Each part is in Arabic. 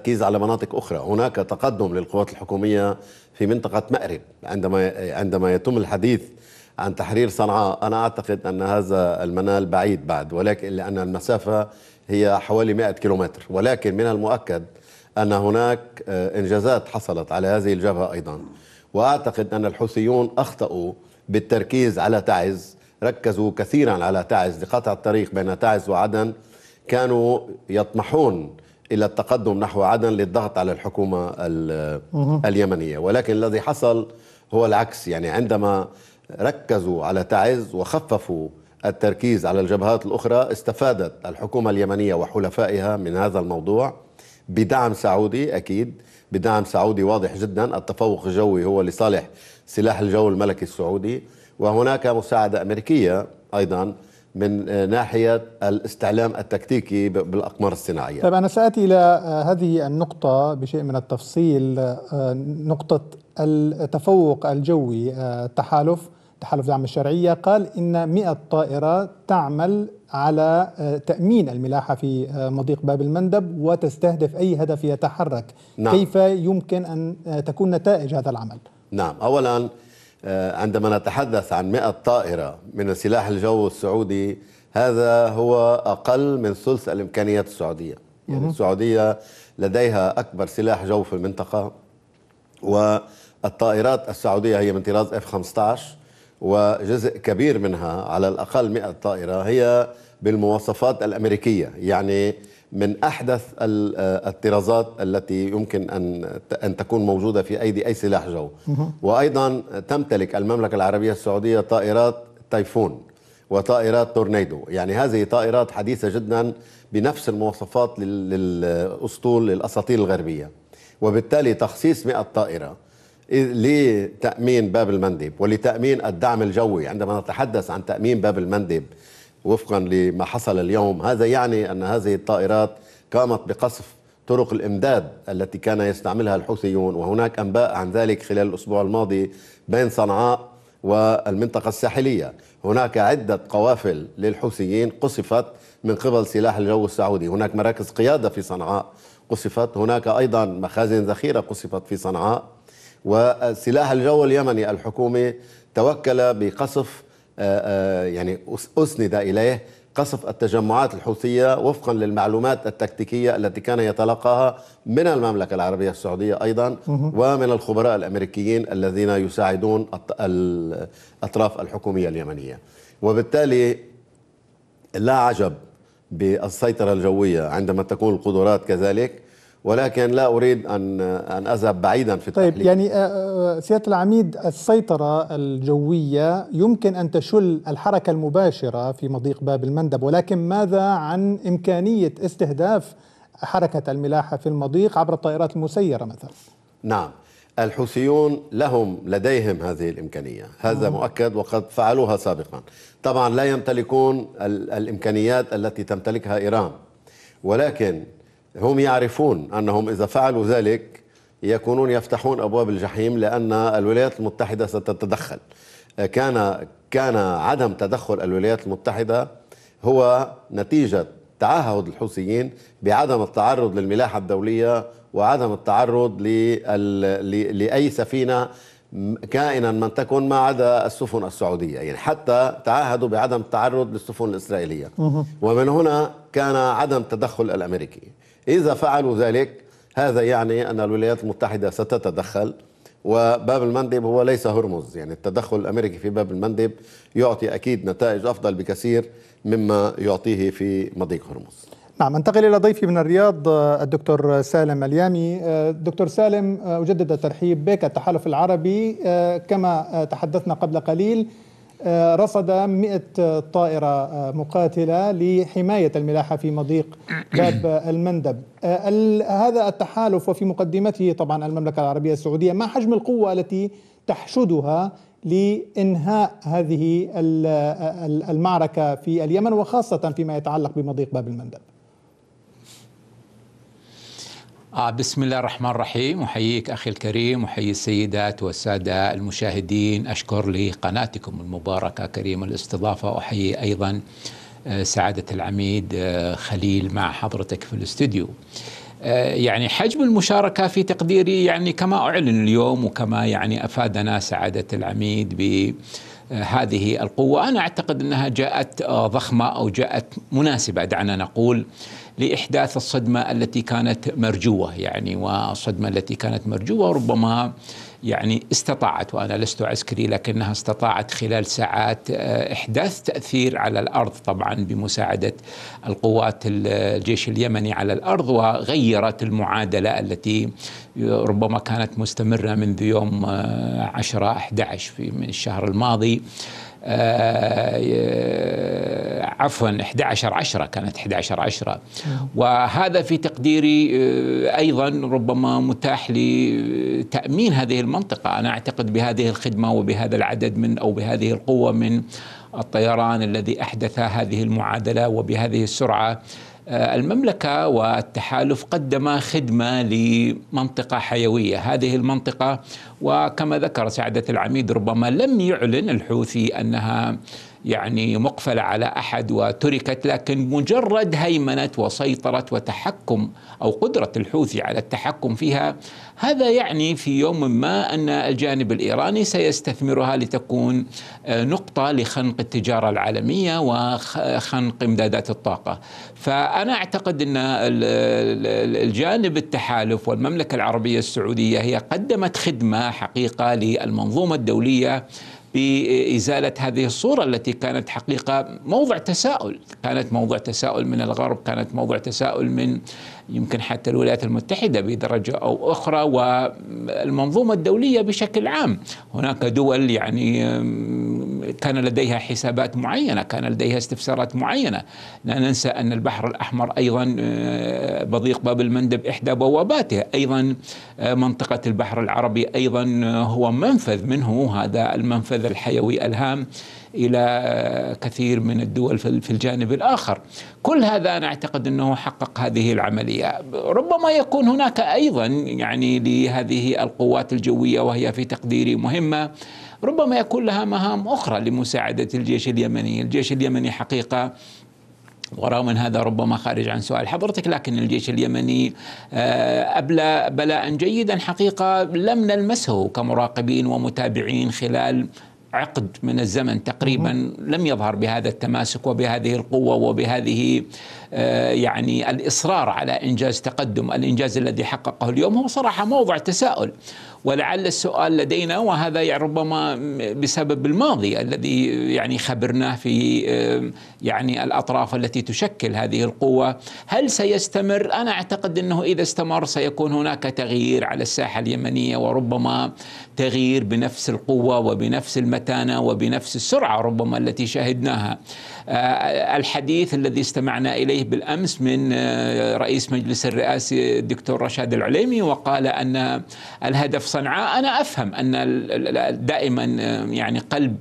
التركيز على مناطق أخرى. هناك تقدم للقوات الحكومية في منطقة مأرب عندما يتم الحديث عن تحرير صنعاء. أنا أعتقد أن هذا المنال بعيد بعد، ولكن لأن المسافة هي حوالي 100 كيلومتر، ولكن من المؤكد أن هناك إنجازات حصلت على هذه الجبهة أيضا. وأعتقد أن الحوثيون أخطأوا بالتركيز على تعز، ركزوا كثيرا على تعز لقطع الطريق بين تعز وعدن. كانوا يطمحون إلى التقدم نحو عدن للضغط على الحكومة اليمنية، ولكن الذي حصل هو العكس. يعني عندما ركزوا على تعز وخففوا التركيز على الجبهات الأخرى، استفادت الحكومة اليمنية وحلفائها من هذا الموضوع بدعم سعودي، أكيد بدعم سعودي واضح جدا. التفوق الجوي هو لصالح سلاح الجو الملكي السعودي، وهناك مساعدة أمريكية أيضا من ناحية الاستعلام التكتيكي بالأقمار الصناعية. طيب، أنا سأتي إلى هذه النقطة بشيء من التفصيل، نقطة التفوق الجوي. تحالف دعم الشرعية قال إن 100 طائرة تعمل على تأمين الملاحة في مضيق باب المندب وتستهدف أي هدف يتحرك. نعم. كيف يمكن أن تكون نتائج هذا العمل؟ نعم، أولا عندما نتحدث عن 100 طائرة من سلاح الجو السعودي، هذا هو أقل من ثلث الإمكانيات السعودية. يعني السعودية لديها أكبر سلاح جو في المنطقة، والطائرات السعودية هي من طراز F-15، وجزء كبير منها على الأقل 100 طائرة هي بالمواصفات الأمريكية، يعني من أحدث الطرازات التي يمكن أن تكون موجودة في أيدي أي سلاح جو. وأيضا تمتلك المملكة العربية السعودية طائرات تايفون وطائرات تورنيدو، يعني هذه طائرات حديثة جدا بنفس المواصفات للأساطيل الغربية. وبالتالي تخصيص 100 طائرة لتأمين باب المندب ولتأمين الدعم الجوي. عندما نتحدث عن تأمين باب المندب وفقا لما حصل اليوم، هذا يعني أن هذه الطائرات قامت بقصف طرق الإمداد التي كان يستعملها الحوثيون، وهناك أنباء عن ذلك خلال الأسبوع الماضي بين صنعاء والمنطقة الساحلية. هناك عدة قوافل للحوثيين قصفت من قبل سلاح الجو السعودي، هناك مراكز قيادة في صنعاء قصفت، هناك أيضا مخازن ذخيرة قصفت في صنعاء. وسلاح الجو اليمني الحكومي توكل بقصف، يعني أسند إليه قصف التجمعات الحوثية وفقا للمعلومات التكتيكية التي كان يتلقاها من المملكة العربية السعودية أيضا ومن الخبراء الأمريكيين الذين يساعدون الأطراف الحكومية اليمنية. وبالتالي لا عجب بالسيطرة الجوية عندما تكون القدرات كذلك، ولكن لا أريد أن أذهب بعيدا في التحليل. طيب، يعني سيادة العميد، السيطرة الجوية يمكن أن تشل الحركة المباشرة في مضيق باب المندب، ولكن ماذا عن إمكانية استهداف حركة الملاحة في المضيق عبر الطائرات المسيرة مثلا؟ نعم، الحوثيون لديهم هذه الإمكانية، هذا مؤكد، وقد فعلوها سابقا. طبعا لا يمتلكون الإمكانيات التي تمتلكها إيران، ولكن هم يعرفون أنهم إذا فعلوا ذلك يكونون يفتحون أبواب الجحيم، لأن الولايات المتحدة ستتدخل. كان عدم تدخل الولايات المتحدة هو نتيجة تعهد الحوثيين بعدم التعرض للملاحة الدولية وعدم التعرض لأي سفينة كائنا من تكن ما عدا السفن السعودية، يعني حتى تعهدوا بعدم التعرض للسفن الإسرائيلية. ومن هنا كان عدم تدخل الأمريكي. إذا فعلوا ذلك هذا يعني أن الولايات المتحدة ستتدخل، وباب المندب هو ليس هرمز، يعني التدخل الأمريكي في باب المندب يعطي أكيد نتائج أفضل بكثير مما يعطيه في مضيق هرمز. نعم، انتقل إلى ضيفي من الرياض الدكتور سالم اليامي. دكتور سالم، أجدد الترحيب بك. التحالف العربي كما تحدثنا قبل قليل رصد 100 طائرة مقاتلة لحماية الملاحة في مضيق باب المندب. هذا التحالف وفي مقدمته طبعا المملكة العربية السعودية، ما حجم القوة التي تحشدها لإنهاء هذه المعركة في اليمن، وخاصة فيما يتعلق بمضيق باب المندب؟ بسم الله الرحمن الرحيم. أحييك أخي الكريم، أحيي السيدات والسادة المشاهدين. أشكر لقناتكم المباركة كريم الاستضافة، أحيي أيضا سعادة العميد خليل مع حضرتك في الاستوديو. يعني حجم المشاركة في تقديري يعني كما أعلن اليوم وكما يعني أفادنا سعادة العميد بهذه القوة، أنا أعتقد أنها جاءت ضخمة أو جاءت مناسبة دعنا نقول لإحداث الصدمة التي كانت مرجوة، يعني والصدمة التي كانت مرجوة ربما يعني استطاعت، وأنا لست عسكري لكنها استطاعت خلال ساعات إحداث تأثير على الأرض طبعا بمساعدة القوات الجيش اليمني على الأرض، وغيرت المعادلة التي ربما كانت مستمرة منذ يوم 10-11 من الشهر الماضي، عفوا 11/10 كانت 11/10. وهذا في تقديري أيضا ربما متاح لتأمين هذه المنطقة. أنا أعتقد بهذه الخدمة وبهذا العدد من أو بهذه القوة من الطيران الذي أحدث هذه المعادلة وبهذه السرعة، المملكة والتحالف قدم خدمة لمنطقة حيوية. هذه المنطقة وكما ذكر سعادة العميد ربما لم يعلن الحوثي أنها يعني مقفلة على أحد وتركت، لكن مجرد هيمنة وسيطرة وتحكم أو قدرة الحوثي على التحكم فيها، هذا يعني في يوم ما أن الجانب الإيراني سيستثمرها لتكون نقطة لخنق التجارة العالمية وخنق إمدادات الطاقة. فأنا أعتقد أن الجانب التحالف والمملكة العربية السعودية هي قدمت خدمة حقيقة للمنظومة الدولية بإزالة هذه الصورة التي كانت حقيقة موضع تساؤل، كانت موضع تساؤل من الغرب، كانت موضع تساؤل من يمكن حتى الولايات المتحدة بدرجة أو أخرى، والمنظومة الدولية بشكل عام. هناك دول يعني كان لديها حسابات معينة، كان لديها استفسارات معينة. لا ننسى أن البحر الأحمر أيضا بضيق باب المندب إحدى بواباته، أيضا منطقة البحر العربي أيضا هو منفذ منه، هذا المنفذ الحيوي الهام إلى كثير من الدول في الجانب الآخر. كل هذا أنا أعتقد أنه حقق هذه العملية. ربما يكون هناك أيضا يعني لهذه القوات الجوية وهي في تقديري مهمة، ربما يكون لها مهام أخرى لمساعدة الجيش اليمني. الجيش اليمني حقيقة، ورغم من هذا ربما خارج عن سؤال حضرتك، لكن الجيش اليمني أبلى بلاء جيدا حقيقة لم نلمسه كمراقبين ومتابعين خلال عقد من الزمن تقريبا. لم يظهر بهذا التماسك وبهذه القوة وبهذه يعني الإصرار على إنجاز تقدم. الإنجاز الذي حققه اليوم هو صراحة موضع تساؤل، ولعل السؤال لدينا، وهذا ربما بسبب الماضي الذي يعني خبرناه في يعني الأطراف التي تشكل هذه القوة، هل سيستمر؟ أنا أعتقد أنه إذا استمر سيكون هناك تغيير على الساحة اليمنية، وربما تغيير بنفس القوة وبنفس المتانة وبنفس السرعة ربما التي شاهدناها. الحديث الذي استمعنا إليه بالأمس من رئيس مجلس الرئاسة الدكتور رشاد العليمي، وقال أن الهدف صنعاء. أنا أفهم أن دائما يعني قلب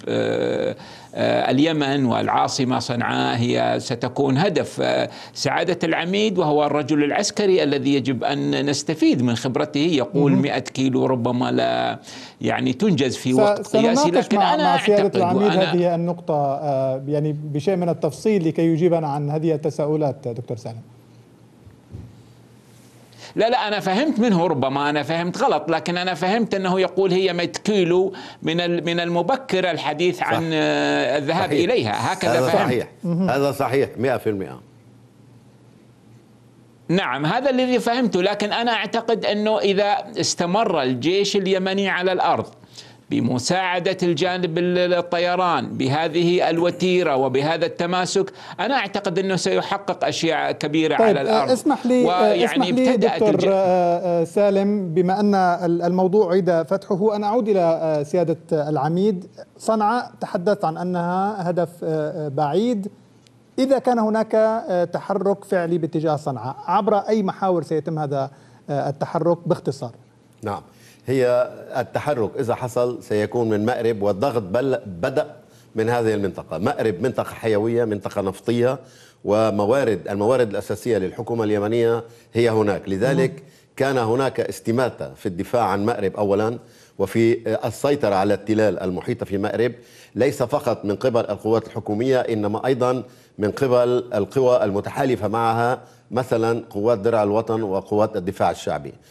اليمن والعاصمة صنعاء هي ستكون هدف سعادة العميد، وهو الرجل العسكري الذي يجب أن نستفيد من خبرته. يقول 100 كيلو ربما لا يعني تنجز في وقت قياسي، لكن أنا مع سيادة أعتقد العميد هذه النقطة يعني بشيء من التفصيل لكي يجيبنا عن هذه التساؤلات دكتور سالم. لا أنا فهمت منه، ربما أنا فهمت غلط، لكن أنا فهمت أنه يقول هي 100 كيلو من المبكر الحديث صح. عن الذهاب صحيح. إليها، هكذا هذا فهمت. صحيح. هذا صحيح 100%. نعم هذا الذي فهمته، لكن أنا أعتقد أنه إذا استمر الجيش اليمني على الأرض بمساعدة الجانب الطيران بهذه الوتيرة وبهذا التماسك، أنا أعتقد أنه سيحقق أشياء كبيرة طيب على الأرض. اسمح لي دكتور سالم، بما أن الموضوع عيد فتحه، أنا أعود إلى سيادة العميد. صنعاء تحدث عن أنها هدف بعيد. إذا كان هناك تحرك فعلي باتجاه صنعاء، عبر أي محاور سيتم هذا التحرك باختصار؟ نعم، هي التحرك إذا حصل سيكون من مأرب، والضغط بدأ من هذه المنطقة. مأرب منطقة حيوية، منطقة نفطية، الموارد الأساسية للحكومة اليمنية هي هناك. لذلك كان هناك استماتة في الدفاع عن مأرب أولا، وفي السيطرة على التلال المحيطة في مأرب، ليس فقط من قبل القوات الحكومية، إنما أيضا من قبل القوى المتحالفة معها مثلا قوات درع الوطن وقوات الدفاع الشعبي.